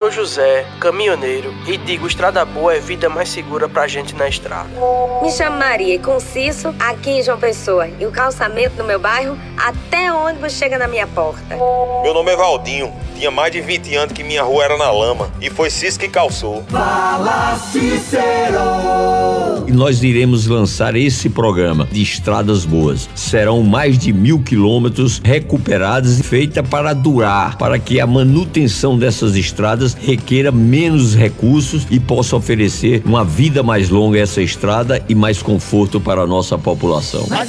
sou José, caminhoneiro, e digo, estrada boa é vida mais segura pra gente na estrada. Me chamo Maria e Conciso, aqui em João Pessoa. E o calçamento do meu bairro, até ônibus chega na minha porta. Meu nome é Valdinho. Tinha mais de 20 anos que minha rua era na lama. E foi Cis que calçou. Fala, Cícero! E nós iremos lançar esse programa de Estradas Boas. Serão mais de 1.000 quilômetros recuperados e feita para durar, para que a manutenção dessas estradas requeira menos recursos e possa oferecer uma vida mais longa a essa estrada e mais conforto para a nossa população.